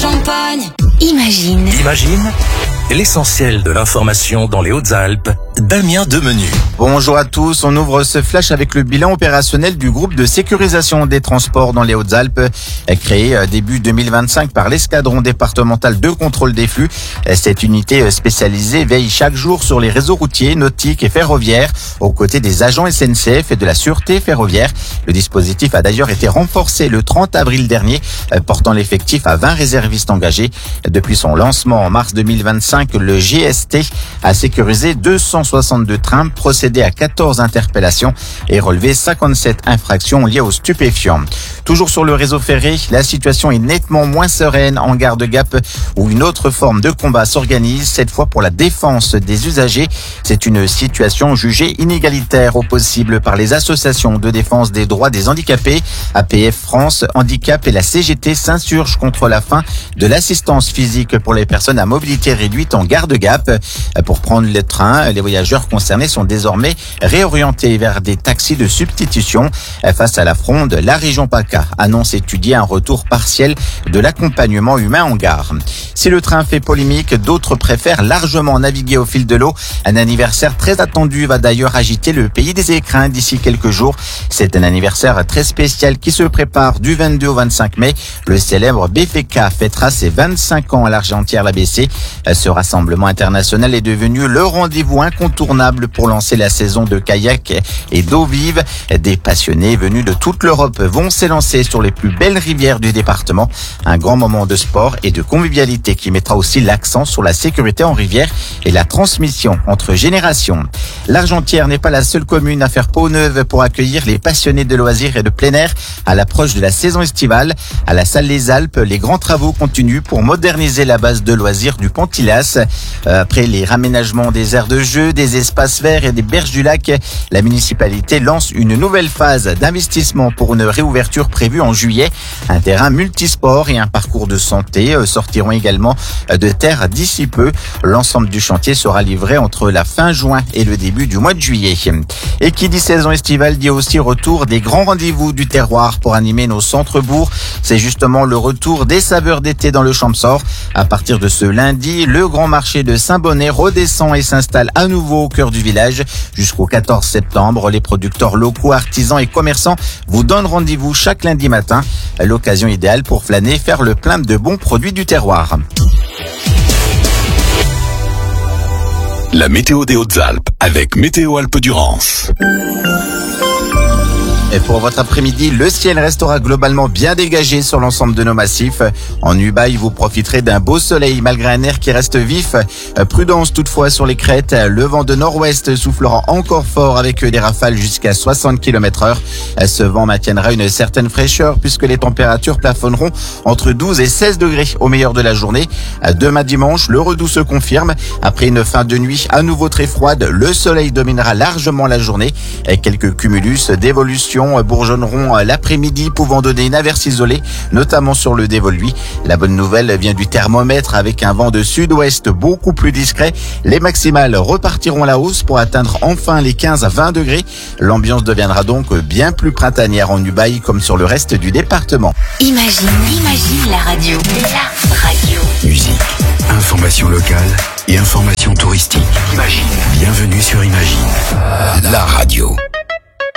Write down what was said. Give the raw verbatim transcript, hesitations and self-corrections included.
campagne. Imagine. Imagine l'essentiel de l'information dans les Hautes-Alpes. Damien Demenu. Bonjour à tous, on ouvre ce flash avec le bilan opérationnel du groupe de sécurisation des transports dans les Hautes-Alpes, créé début deux mille vingt-cinq par l'escadron départemental de contrôle des flux. Cette unité spécialisée veille chaque jour sur les réseaux routiers, nautiques et ferroviaires, aux côtés des agents S N C F et de la sûreté ferroviaire. Le dispositif a d'ailleurs été renforcé le trente avril dernier, portant l'effectif à vingt réservistes engagés. Depuis son lancement en mars deux mille vingt-cinq, le G S T a sécurisé deux cent soixante-deux trains, procédé à quatorze interpellations et relevé cinquante-sept infractions liées aux stupéfiants. Toujours sur le réseau ferré, la situation est nettement moins sereine en gare de Gap, où une autre forme de combat s'organise, cette fois pour la défense des usagers. C'est une situation jugée inégalitaire au possible par les associations de défense des droits des handicapés. A P F France, Handicap et la C G T s'insurgent contre la fin de l'assistance physique pour les personnes à mobilité réduite en gare de Gap. Pour prendre le train, les voyageurs concernés sont désormais réorientés vers des taxis de substitution. Face à la fronde, la région PACA annonce étudier un retour partiel de l'accompagnement humain en gare. Si le train fait polémique, d'autres préfèrent largement naviguer au fil de l'eau. Un anniversaire très attendu va d'ailleurs agiter le pays des écrins d'ici quelques jours. C'est un anniversaire très spécial qui se prépare du vingt-deux au vingt-cinq mai. Le célèbre B F K fêtera ses vingt-cinq ans à l'Argentière-l'A B C. Ce rassemblement international est devenu le rendez-vous incontournable pour lancer la saison de kayak et d'eau vive. Des passionnés venus de toute l'Europe vont s'élancer sur les plus belles rivières du département. Un grand moment de sport et de convivialité qui mettra aussi l'accent sur la sécurité en rivière et la transmission entre générations. L'Argentière n'est pas la seule commune à faire peau neuve pour accueillir les passionnés de loisirs et de plein air à l'approche de la saison estivale. À la salle Les Alpes, les grands travaux continuent pour moderniser la base de loisirs du Pontilas. Après les raménagements des aires de jeu, des espaces verts et des berges du lac, la municipalité lance une nouvelle phase d'investissement pour une réouverture prévue en juillet. Un terrain multisport et un parcours de santé sortiront également de terre d'ici peu. L'ensemble du chantier sera livré entre la fin juin et le début du mois de juillet. Et qui dit saison estivale dit aussi retour des grands rendez-vous du terroir pour animer nos centres-bourgs. C'est justement le retour des saveurs d'été dans le Champsaur. À partir de ce lundi, le grand marché de Saint-Bonnet redescend et s'installe à nouveau au cœur du village. Jusqu'au quatorze septembre, les producteurs locaux, artisans et commerçants vous donnent rendez-vous chaque lundi matin. L'occasion idéale pour flâner, faire le plein de bons produits du terroir. La météo des Hautes-Alpes avec Météo Alpes-Durance. Et pour votre après-midi, le ciel restera globalement bien dégagé sur l'ensemble de nos massifs. En Ubaye, vous profiterez d'un beau soleil malgré un air qui reste vif. Prudence toutefois sur les crêtes. Le vent de nord-ouest soufflera encore fort avec des rafales jusqu'à soixante kilomètres heure. Ce vent maintiendra une certaine fraîcheur puisque les températures plafonneront entre douze et seize degrés au meilleur de la journée. Demain dimanche, le redout se confirme. Après une fin de nuit à nouveau très froide, le soleil dominera largement la journée. Quelques cumulus d'évolution bourgeonneront l'après-midi, pouvant donner une averse isolée, notamment sur le Dévoluy. La bonne nouvelle vient du thermomètre avec un vent de sud-ouest beaucoup plus discret. Les maximales repartiront à la hausse pour atteindre enfin les quinze à vingt degrés. L'ambiance deviendra donc bien plus printanière en Ubaye comme sur le reste du département. Imagine, imagine la radio. La radio. Musique, information locale et information touristique. Imagine. Bienvenue sur Imagine. La radio.